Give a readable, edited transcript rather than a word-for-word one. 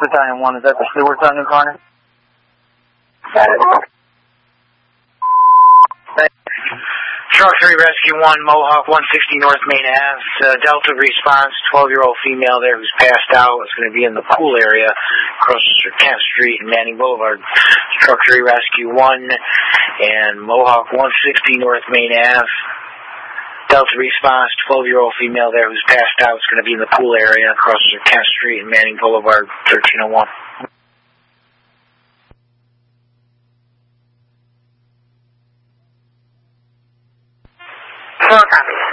Battalion 1, is that the Stewart's on New Corner? Truck 3 Rescue 1, Mohawk 160 North Main Ave. Delta response, 12-year-old female there who's passed out. It's going to be in the pool area across Kent Street and Manning Boulevard. Truck 3 Rescue 1 and Mohawk 160 North Main Ave. Delta response, 12-year-old female there who's passed out. It's going to be in the pool area across Kent Street and Manning Boulevard, 1301. Full copy.